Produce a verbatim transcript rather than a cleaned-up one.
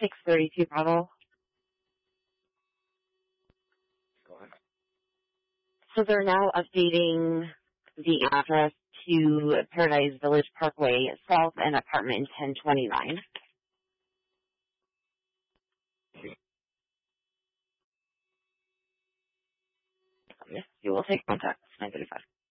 six thirty-two Bravo. Go ahead. So they're now updating the address to Paradise Village Parkway South and apartment ten twenty-nine. Yes, you will take contact. nine thirty-five.